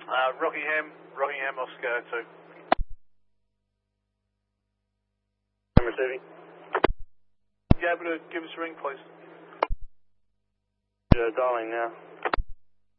Rockingham, Oscar 2. I'm receiving. You able to give us a ring, please? Dialing now.